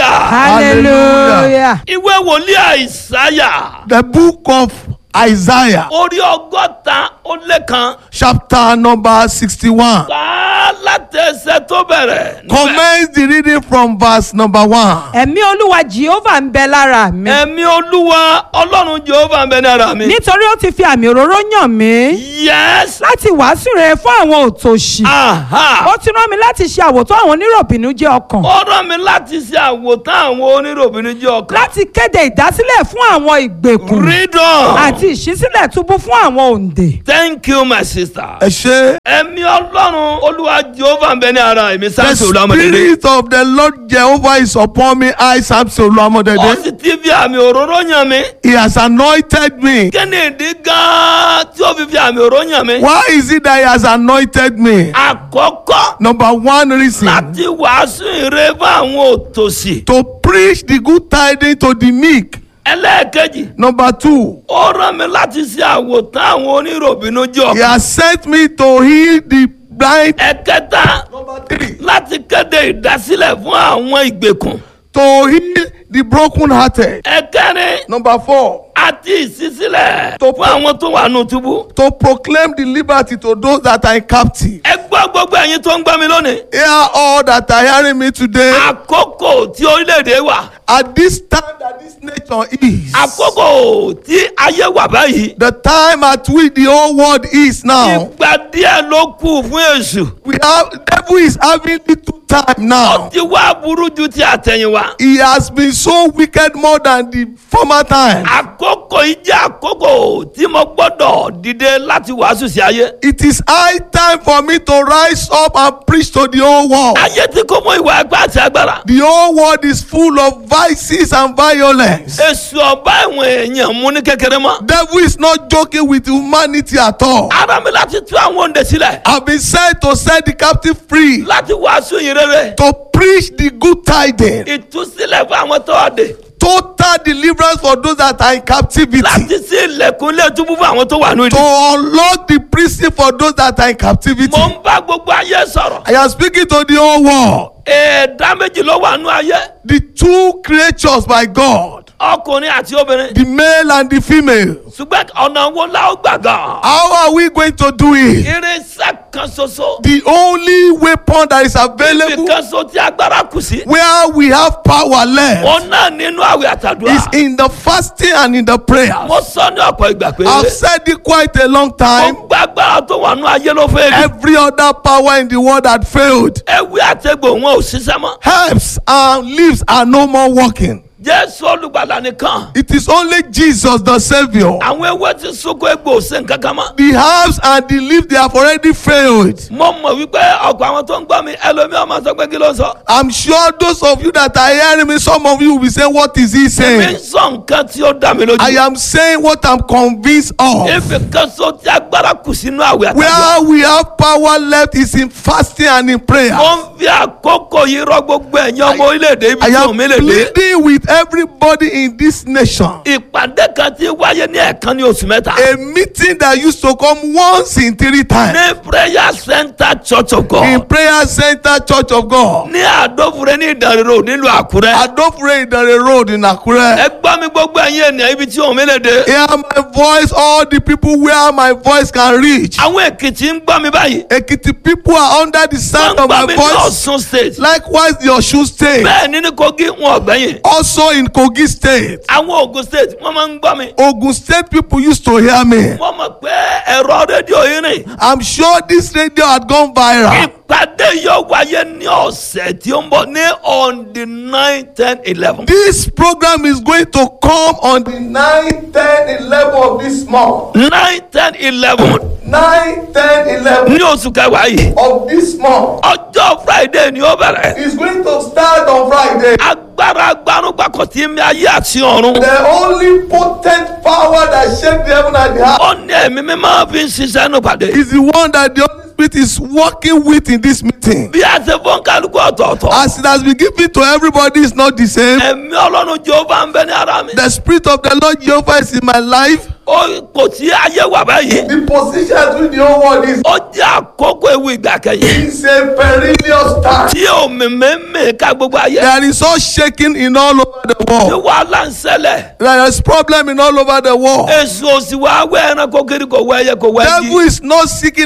Hallelujah. Ìwé wòlíì Àìsáyà. The book of Isaiah, Orí 100 chapter number 61. Kà á láti ẹsẹ̀ tó bẹ̀rẹ̀. Commence the reading from verse number 1. Ẹ̀mí Olúwa Jèhófà ń bẹ lára mi. Ẹ̀mí Olúwa Ọlọ́run Jèhófà ń bẹ ní ara mi. Nítorí ó ti fi àmì òróró yàn mí. Yes. Láti wàásù rere fún àwọn òtòṣì. Aha. Ó ti rán mi láti ṣe àwòtán àwọn oníròbìnújẹ́ ọkàn. Ó rán mi láti ṣe àwòtán àwọn oníròbìnújẹ́ ọkàn. Láti kéde ìdásílẹ̀ fún àwọn ìgbèkùn. Read on. Àti ìṣísílẹ̀ túbú fún àwọn òǹdè. Thank you, my sister. Ẹ ṣé. Ẹ̀mí Ọlọ́run Olúwa Jèhófà ń bẹ ní ara mi. The Sáǹsì Olúwamọ̀dédé. spirit of the Lord Jehovah is upon me. I, Samson Ó Olúwamọ̀dédé. sì ti fi àmì òróró yàn mí. He has anointed me. Kí ni ìdí gan-an tí ó fi àmì òróró yàn mí? Why is it that he has anointed me? Àkọ́kọ́ Number one reason, láti wàásù ìre fún àwọn òtòṣì. to preach the good tidings to the meek. Ẹlẹ́ẹ̀kejì, Number two, ó rán mi láti ṣe àwòtán àwọn oníròbìnújẹ́ he ọkàn. has sent me to heal the blind. Ẹ̀kẹta, Number three, láti kéde ìdásílẹ̀ fún àwọn ìgbèkùn. to heal the brokenhearted. Ẹ̀kẹrin, Number four, àti ìṣísílẹ̀ fún àwọn tó wà nù túbú. to proclaim the liberty to those that are in captive. Ẹ gbọ́ gbogbo ẹ̀yin tó ń gbọ́ mi lónìí. Hear all that are hearing me today. Àkókò tí orílẹ̀-èdè wà. At this time that this nation is, Àkókò tí ayé wà báyìí. the time at which the whole world is now, Ìgbà díẹ̀ ló kù fún èṣù. we have, devil is having little time Ó now. ti wá burú ju ti àtẹ̀yìnwá. He has been so wicked more than the former time. Àkókò yìí jẹ́ àkókò tí mo gbọ́dọ̀ dìde láti wàásù sí ayé. It is high time for me to rise up and preach to the whole world. Ayé tí kò mọ ìwà ẹgbẹ́ àti agbára. The whole world is full of vices and violence. Èṣù ọba ìwọ̀n èèyàn mú ní kékeré mọ́. Devil is not joking with humanity at all. Ara mi láti tú àwọn òǹdè sílẹ̀. I've been sent to set the captive free, Láti wàásù yìí rere. to preach the good tidings, Ìtúsílẹ̀ fún àwọn tó wà dé. total deliverance for those that are in captivity, Láti sí ilẹ̀kùn ilé túbú fún àwọn tó wà ní to ìdí. unlock the prison for those that are in captivity. Mo ń bá gbogbo ayé sọ̀rọ̀. I am speaking to the whole world. Ẹ̀dá méjì ló wà ní ayé. The two creatures by God, Ọkùnrin àti obìnrin. the male and the female. Ṣùgbọ́n ọ̀nà wo la ó gbà gan? How are we going to do it? Irinṣẹ́ kan ṣoṣo. The only weapon that is available Ibìkan so tí agbára kù sí. where we have power left Òun náà nínú àwẹ̀ is àtàdúrà. in the fasting and in the prayer. Mo sọ ní ọ̀pọ̀ ìgbà pé. I've said it quite a long time. Gbogbo agbára tó wà ní ayé ló fẹ́ rí. Every other power in the world had failed. Ewé àtẹ̀gbò wọn ò ṣiṣẹ́ mọ́. Herbs and leaves are no more working. Jésù olùgbàlà nìkan. It is only Jesus the Savior. Àwọn ewé ti sunkún egbò ṣe nǹkan kan mọ́. The herbs and the leaves, they have already failed. Mo mọ̀ wípé ọ̀pọ̀ àwọn tó ń gbọ́ mi ẹlòmíràn máa sọ pé kí ló ń sọ. I'm sure those of you that are hearing me, some of you will be saying, what is he Mi ń saying? sọ nǹkan tí ó dá mi lójú. I am saying what I'm convinced of. Ibìkan so tí agbára kù sínú àwẹ̀ àtàdúrà. Where we have power left is in fasting and in prayer. Mo ń fi àkókò yìí rọ gbogbo ẹ̀yin ọmọ orílẹ̀-èdè ibi I tí am òun mi lè dé. pleading with everybody in this nation. Ìpàdé kan tí wáyé ní ẹ̀ẹ̀kan ní oṣù mẹ́ta. A meeting that used to come once in 3 times. Ní prayer center church of In God. Prayer Center Church of God. Ní Àdófure ní Ìdànrè road nílùú Àkúrẹ́. Adofre Idare Road in Akure. Ẹ gbọ́ mi gbogbo ẹ̀yin ènìyàn ibi tí òun mi lè dé. Hear my voice, all the people where my voice can reach. Àwọn Èkìtì ń gbọ́ mi báyìí. Ekiti people are under the Wọ́n sound ń of gbọ́ my mi ní voice. Ọ̀ṣun state. Likewise, the Osun State. Bẹ́ẹ̀ ni ní Kogi wọn ọ̀gbẹ́yìn. Also in Kogi State. Àwọn Ògùn state wọ́n máa ń gbọ́ mi. Ogun State people used to hear me. Wọ́n mọ̀ pé ẹ̀rọ rédíò yìí rìn. I'm sure this radio had gone viral. Ìpàdé yóò wáyé ní ọ̀sẹ̀ tí ó ń bọ̀ ní on the 9, 10, 11. This program is going to come on the 9, 10, 11 of this month. 9, 10, 11 9, 10, 11 ní oṣù kẹwàá yìí. of this month. Ọjọ́ Friday ni ó bẹ̀rẹ̀. It's going to start on Friday. Agbára agbanúgbàkọ̀ tí mi ayé àti ọ̀run. The only potent power that shaped the heaven and the earth Ó ní ẹ̀mí mi máa fi ń ṣiṣẹ́ nù pàdé. is the one that the Holy Spirit is working with in this meeting. bí a ṣe fún kálukú ọ̀tọ̀ọ̀tọ̀. As it has been given to everybody, is not the same. ẹ̀mí ọlọ́run Jèhófà ń bẹ ní ara mi. The Spirit of the Lord Jehovah is in my life. Kò sí ayé wà báyìí. The position with the whole world ó jẹ́ àkókò ewu ìgbà kẹyìn. is a perilous time. tí omi mẹ́mẹ́ ká gbogbo ayé. There is all shaking in all over the tí world. wàhálà ń ṣẹlẹ̀. There is problem in all over the world. èso òsì wa wẹ́ ẹranko kiri kò wẹ́ ẹyẹ kò wẹ́ Devil igi. is not seeking